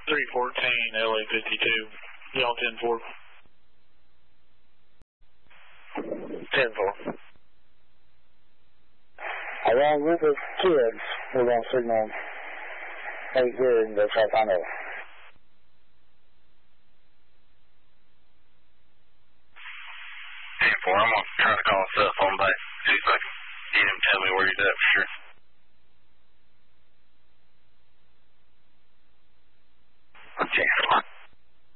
314 LA 52. Y'all 10-4. 10-4. I got a group of kids who are going to signal 80 and go try to find out. 10-4, I'm going to try to call cell phone back. 2 seconds.